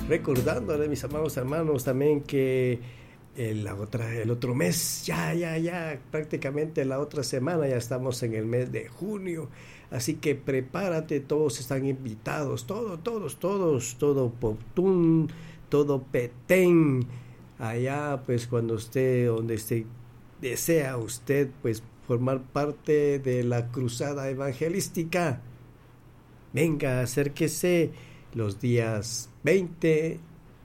Recordándole, mis amados hermanos, también que el otro mes, ya, prácticamente la otra semana, ya estamos en el mes de junio. Así que prepárate, todos están invitados, todo Poptún, todo Petén. Allá, pues cuando donde esté, desea usted, pues formar parte de la cruzada evangelística. Venga, acérquese los días 20,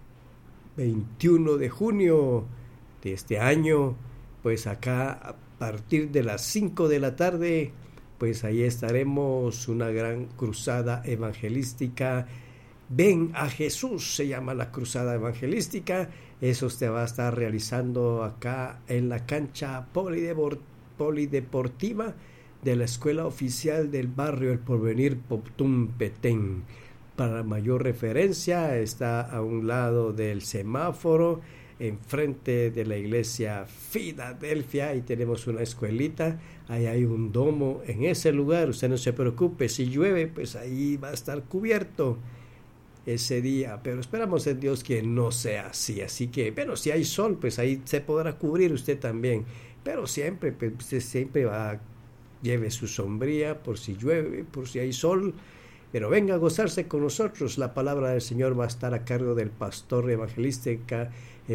21 de junio de este año, pues acá a partir de las 5 de la tarde, pues ahí estaremos, una gran cruzada evangelística. Ven a Jesús, se llama la cruzada evangelística. Eso se va a estar realizando acá en la cancha polideportiva de la Escuela Oficial del Barrio El Porvenir, Poptún, Petén. Para mayor referencia, está a un lado del semáforo, enfrente de la iglesia Filadelfia, y tenemos una escuelita, ahí hay un domo en ese lugar. Usted no se preocupe, si llueve, pues ahí va a estar cubierto ese día, pero esperamos en Dios que no sea así que, pero si hay sol, pues ahí se podrá cubrir usted también, pero siempre, pues usted siempre lleve su sombría por si llueve, por si hay sol, pero venga a gozarse con nosotros. La palabra del Señor va a estar a cargo del pastor evangelista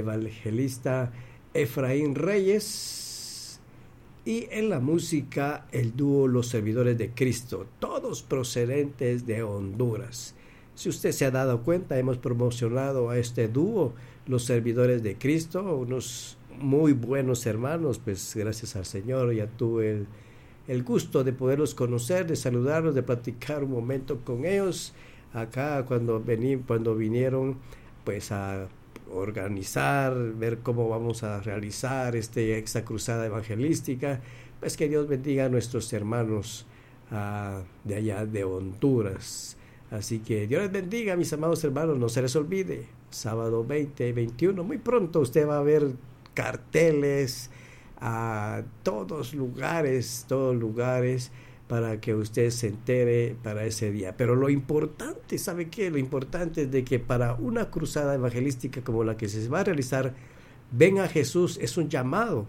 Efraín Reyes, y en la música el dúo Los Servidores de Cristo, todos procedentes de Honduras. Si usted se ha dado cuenta, hemos promocionado a este dúo, Los Servidores de Cristo, unos muy buenos hermanos, pues gracias al Señor ya tuve el gusto de poderlos conocer, de saludarlos, de platicar un momento con ellos acá cuando vinieron pues a organizar, ver cómo vamos a realizar esta cruzada evangelística. Pues que Dios bendiga a nuestros hermanos de allá de Honduras. Así que Dios les bendiga, mis amados hermanos. No se les olvide, sábado 20 y 21, muy pronto usted va a ver carteles a todos lugares, para que usted se entere para ese día. Pero lo importante, ¿sabe qué? Lo importante es de que para una cruzada evangelística como la que se va a realizar, ven a Jesús, es un llamado,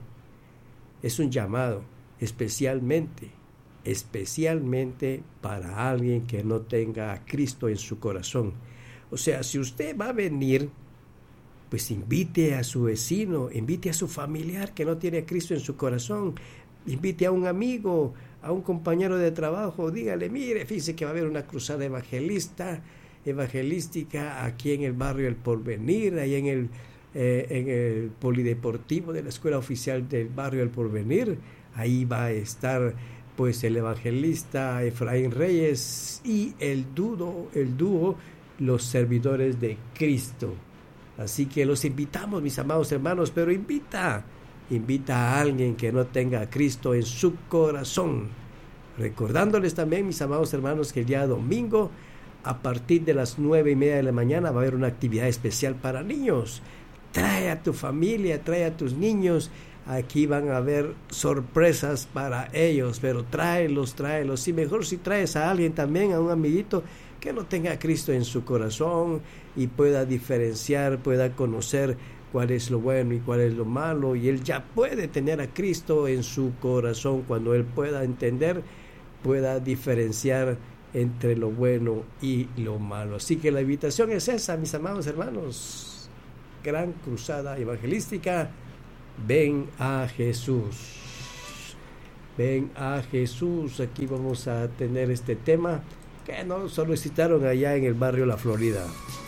especialmente para alguien que no tenga a Cristo en su corazón. O sea, si usted va a venir, pues invite a su vecino, invite a su familiar que no tiene a Cristo en su corazón, invite a un amigo, a un compañero de trabajo, dígale, mire, fíjese que va a haber una cruzada evangelística aquí en el barrio El Porvenir, ahí en el polideportivo de la Escuela Oficial del Barrio El Porvenir. Ahí va a estar pues el evangelista Efraín Reyes y el dúo Los Servidores de Cristo. Así que los invitamos, mis amados hermanos, pero invita a alguien que no tenga a Cristo en su corazón. Recordándoles también, mis amados hermanos, que el día domingo, a partir de las 9:30 de la mañana, va a haber una actividad especial para niños. Trae a tu familia, trae a tus niños. Aquí van a haber sorpresas para ellos, pero tráelos. Y mejor si traes a alguien también, a un amiguito que no tenga a Cristo en su corazón y pueda diferenciar, pueda conocer cuál es lo bueno y cuál es lo malo, y él ya puede tener a Cristo en su corazón. Cuando él pueda entender, pueda diferenciar entre lo bueno y lo malo. Así que la invitación es esa, mis amados hermanos. Gran cruzada evangelística. Ven a Jesús. Ven a Jesús. Aquí vamos a tener este tema que nos solicitaron allá en el barrio La Florida.